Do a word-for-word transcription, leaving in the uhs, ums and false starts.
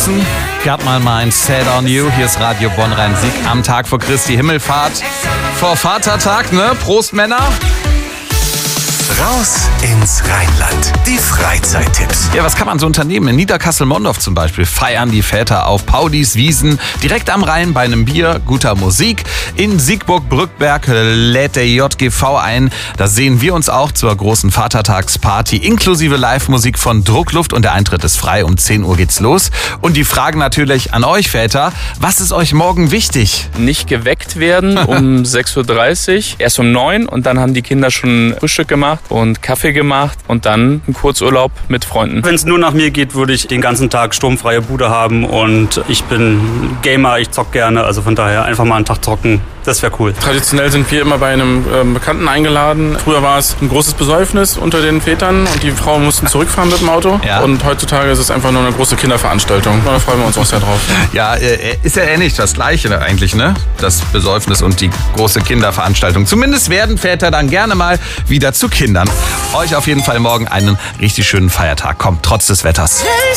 Jackson, Got My Mind Set on You. Hier ist Radio Bonn Rhein-Sieg am Tag vor Christi Himmelfahrt. Vor Vatertag, ne? Prost, Männer. Raus ins Rheinland. Die Freizeittipps. Ja, was kann man so unternehmen? In Niederkassel-Mondorf zum Beispiel feiern die Väter auf Paudis Wiesen, direkt am Rhein bei einem Bier, guter Musik. In Siegburg-Brückberg lädt der J G V ein. Da sehen wir uns auch zur großen Vatertagsparty, inklusive Live-Musik von Druckluft, und der Eintritt ist frei. Um zehn Uhr geht's los. Und die Frage natürlich an euch Väter: Was ist euch morgen wichtig? Nicht geweckt werden um sechs Uhr dreißig, erst um neun, und dann haben die Kinder schon Frühstück gemacht und Kaffee gemacht und dann einen Kurzurlaub mit Freunden. Wenn es nur nach mir geht, würde ich den ganzen Tag sturmfreie Bude haben, und ich bin Gamer, ich zock gerne, also von daher einfach mal einen Tag zocken, das wäre cool. Traditionell sind wir immer bei einem ähm, Bekannten eingeladen. Früher war es ein großes Besäufnis unter den Vätern und die Frauen mussten zurückfahren mit dem Auto. Ja. Und heutzutage ist es einfach nur eine große Kinderveranstaltung. Da freuen wir uns auch sehr drauf. Ja, ist ja ähnlich das Gleiche eigentlich, ne? Das Besäufnis und die große Kinderveranstaltung. Zumindest werden Väter dann gerne mal wieder zu Kindern. Euch auf jeden Fall morgen einen richtig schönen Feiertag. Kommt, trotz des Wetters.